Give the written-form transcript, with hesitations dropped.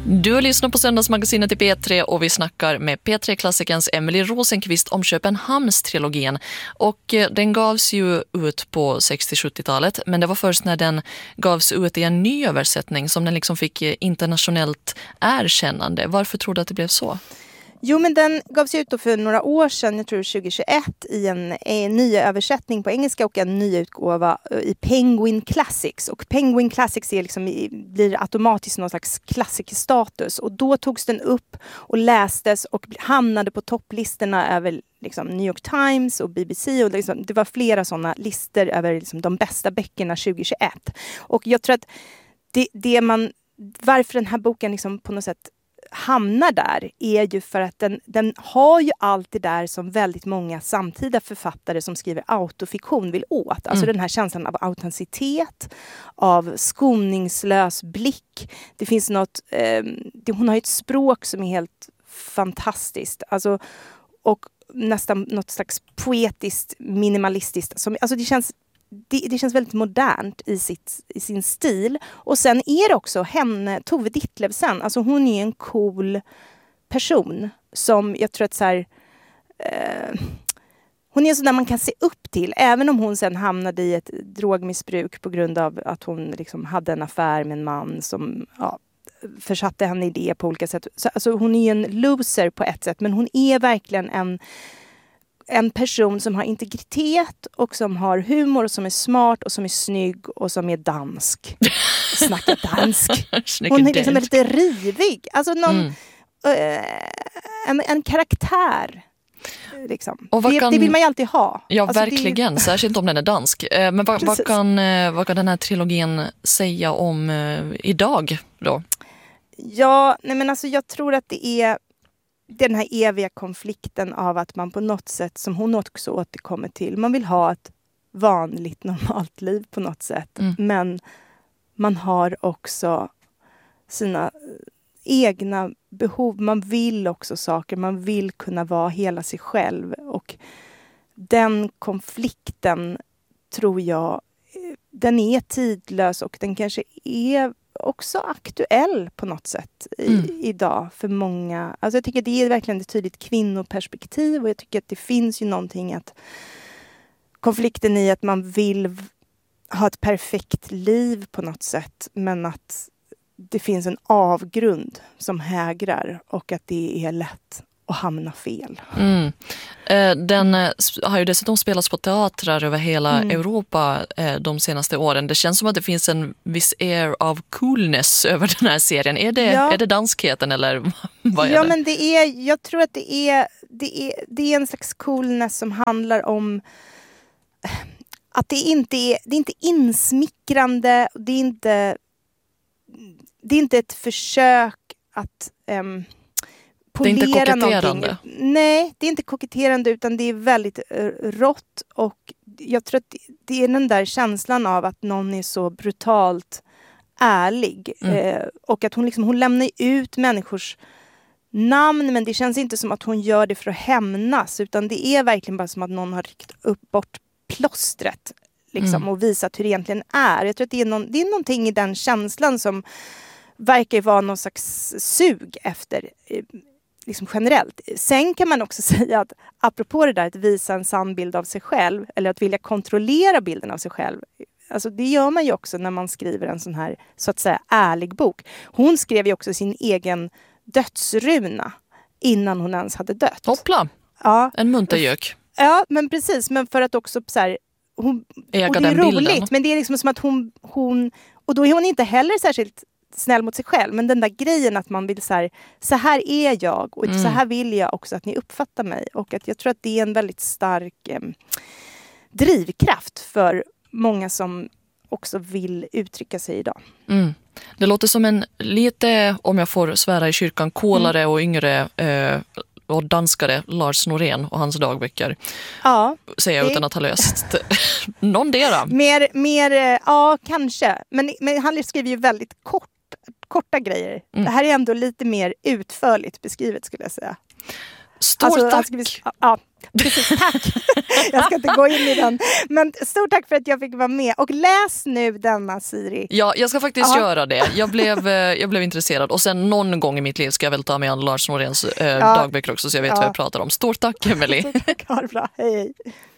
Du har lyssnat på Söndagsmagasinet i P3 och vi snackar med P3-klassikerns Emily Rosenqvist om Köpenhamns-trilogin. Och den gavs ju ut på 60-70-talet, men det var först när den gavs ut i en ny översättning som den liksom fick internationellt erkännande. Varför tror du att det blev så? Jo, men den gavs ut då för några år sedan, jag tror 2021, i en ny översättning på engelska och en ny utgåva i Penguin Classics. Och Penguin Classics är liksom, blir automatiskt någon slags klassikerstatus. Och då togs den upp och lästes och hamnade på topplistorna över liksom New York Times och BBC. Och liksom, det var flera sådana listor över liksom de bästa böckerna 2021. Och jag tror att varför den här boken liksom på något sätt hamnar där är ju för att den har ju allt det där som väldigt många samtida författare som skriver autofiktion vill åt. Alltså den här känslan av autenticitet, av skoningslös blick. Det finns något, hon har ju ett språk som är helt fantastiskt. Alltså, och nästan något slags poetiskt, minimalistiskt. Alltså det känns väldigt modernt i sin stil. Och sen är det också Tove Ditlevsen. Alltså hon är en cool person som jag tror att så här, hon är så där man kan se upp till. Även om hon sen hamnade i ett drogmissbruk på grund av att hon liksom hade en affär med en man som försatte henne i det på olika sätt. Så, alltså hon är en loser på ett sätt, men hon är verkligen en person som har integritet och som har humor och som är smart och som är snygg och som är dansk. Snackar dansk. Hon är liksom lite rivig. Alltså en karaktär. Liksom. Och det vill man ju alltid ha. Ja, alltså, verkligen. Särskilt om den är dansk. Men vad kan den här trilogin säga om idag då? Ja, nej men alltså jag tror att det är den här eviga konflikten av att man på något sätt, som hon också återkommer till, man vill ha ett vanligt, normalt liv på något sätt. Men man har också sina egna behov. Man vill också saker. Man vill kunna vara hela sig själv. Och den konflikten tror jag, den är tidlös och den kanske är också aktuell på något sätt idag för många. Alltså jag tycker det är verkligen ett tydligt kvinnoperspektiv och jag tycker att det finns ju någonting att konflikten i att man vill ha ett perfekt liv på något sätt, men att det finns en avgrund som hägrar och att det är lätt att hamna fel. Den har ju dessutom spelats på teatrar över hela Europa de senaste åren. Det känns som att det finns en viss air of coolness över den här serien. Är det danskheten eller vad är det? Ja, men jag tror att det är en slags coolness som handlar om att det är inte insmickrande, det är inte ett försök att det är inte koketterande. Nej, det är inte koketterande utan det är väldigt rått och jag tror att det är den där känslan av att någon är så brutalt ärlig och att hon lämnar ut människors namn, men det känns inte som att hon gör det för att hämnas utan det är verkligen bara som att någon har ryckt upp bort plåstret liksom, och visat hur det egentligen är. Jag tror att det är någonting i den känslan som verkar vara någon slags sug efter liksom generellt. Sen kan man också säga att apropå det där att visa en sann bild av sig själv eller att vilja kontrollera bilden av sig själv. Alltså det gör man ju också när man skriver en sån här så att säga ärlig bok. Hon skrev ju också sin egen dödsruna innan hon ens hade dött. Hoppla! Ja. En muntergök. Ja, men precis. Men för att också så här, och det är roligt, men det är liksom som att hon och då är hon inte heller särskilt snäll mot sig själv, men den där grejen att man vill så här är jag och så här vill jag också att ni uppfattar mig och att jag tror att det är en väldigt stark drivkraft för många som också vill uttrycka sig idag. Det låter som en lite, om jag får svära i kyrkan, coolare och yngre och danskare Lars Norén och hans dagböcker. Ja. Säger jag utan att ha löst någon dera. Mer, ja kanske. Men han skriver ju väldigt korta grejer. Det här är ändå lite mer utförligt beskrivet skulle jag säga. Stort tack! Ja, precis, tack! Jag ska inte gå in i den. Men stort tack för att jag fick vara med. Och läs nu denna, Siri. Ja, jag ska faktiskt göra det. Jag blev intresserad. Och sen någon gång i mitt liv ska jag väl ta med Lars Noréns dagböcker också, så jag vet vad jag pratar om. Stort tack, Emelie! Stort tack, ha det bra. Hej, hej!